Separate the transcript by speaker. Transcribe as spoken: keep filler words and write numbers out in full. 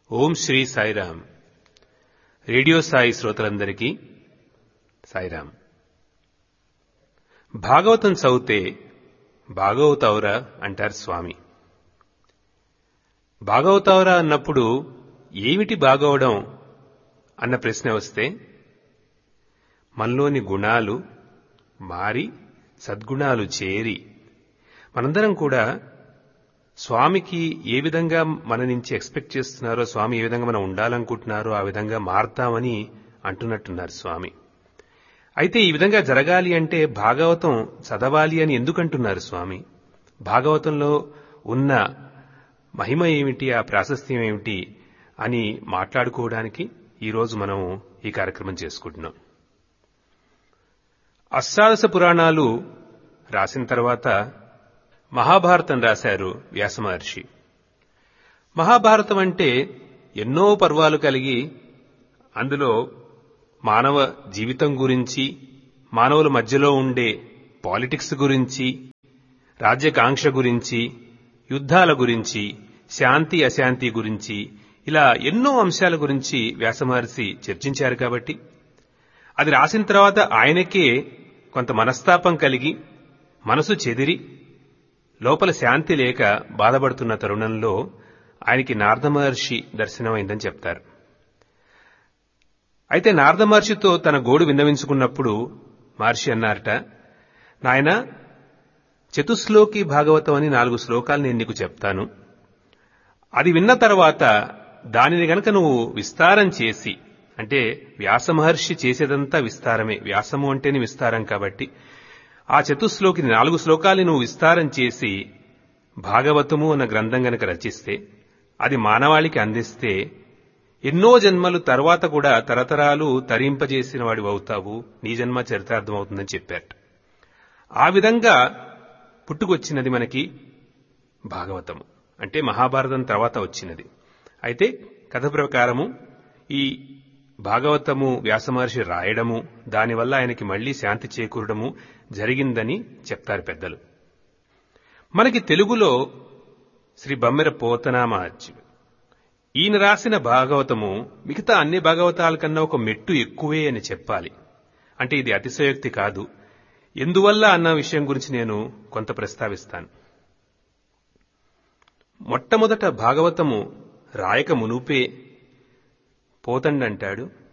Speaker 1: ఓం Shri Sairam. Radio Sai శ్రోతలందరికీ సాయిరామ్. భాగవతం చదివితే భాగవతౌరా అంటారు స్వామి. భాగవతౌరా అన్నప్పుడు ఏమిటి బాగవడం అన్న ప్రశ్న వస్తే మనలోని గుణాలు మారి సద్గుణాలు చేరి మనందరం కూడా స్వామికి ఏ విధంగా మన నుంచి ఎక్స్పెక్ట్ చేస్తున్నారో, స్వామి ఏ విధంగా మనం ఉండాలనుకుంటున్నారో ఆ విధంగా మారతామని అంటున్నట్టున్నారు స్వామి. అయితే ఈ విధంగా జరగాలి అంటే భాగవతం చదవాలి అని ఎందుకంటున్నారు స్వామి? భాగవతంలో ఉన్న మహిమ ఏమిటి, ఆ ప్రాశస్త్యం ఏమిటి అని మాట్లాడుకోవడానికి ఈరోజు మనం ఈ కార్యక్రమం చేసుకుంటున్నాం. అష్టాదశ పురాణాలు రాసిన తర్వాత మహాభారతం రాశారు వ్యాస మహర్షి. మహాభారతం అంటే ఎన్నో పర్వాలు కలిగి అందులో మానవ జీవితం గురించి, మానవుల మధ్యలో ఉండే పాలిటిక్స్ గురించి, రాజ్యకాంక్ష గురించి, యుద్ధాల గురించి, శాంతి అశాంతి గురించి, ఇలా ఎన్నో అంశాల గురించి వ్యాస మహర్షి చర్చించారు. కాబట్టి అది రాసిన తర్వాత ఆయనకే కొంత మనస్తాపం కలిగి మనసు చెదిరి లోపల శాంతి లేక బాధపడుతున్న తరుణంలో ఆయనకి నారద మహర్షి దర్శనమైందని చెప్తారు. అయితే నారద మహర్షితో తన గోడు విన్నవించుకున్నప్పుడు మహర్షి అన్నారట, నాయన చతుశ్లోకి భాగవతం అని నాలుగు శ్లోకాలు నేను నీకు చెప్తాను. అది విన్న తర్వాత దానిని గనక నువ్వు విస్తారం చేసి, అంటే వ్యాస మహర్షి చేసేదంతా విస్తారమే, వ్యాసము అంటేనే విస్తారం కాబట్టి ఆ చతుశ్లోకి నాలుగు శ్లోకాలు నువ్వు విస్తారం చేసి భాగవతము అన్న గ్రంథం గనక రచిస్తే, అది మానవాళికి అందిస్తే ఎన్నో జన్మలు తర్వాత కూడా తరతరాలు తరింపజేసిన వాడివి అవుతావు, నీ జన్మ చరితార్థం అవుతుందని చెప్పారట. ఆ విధంగా పుట్టుకొచ్చినది మనకి భాగవతము, అంటే మహాభారతం తర్వాత వచ్చినది. అయితే కథ ప్రకారము ఈ భాగవతము వ్యాస మహర్షి రాయడము, దానివల్ల ఆయనకి మళ్లీ శాంతి చేకూరడము జరిగిందని చెప్తారు పెద్దలు. మనకి తెలుగులో శ్రీ బమ్మెర పోతనామాచ్యుడు ఈయన రాసిన భాగవతము మిగతా అన్ని భాగవతాల కన్నా ఒక మెట్టు ఎక్కువే అని చెప్పాలి. అంటే ఇది అతిశయోక్తి కాదు. ఎందువల్ల అన్న విషయం గురించి నేను కొంత ప్రస్తావిస్తాను. మొట్టమొదట భాగవతము రాయక మునుపే పోతండంటాడు,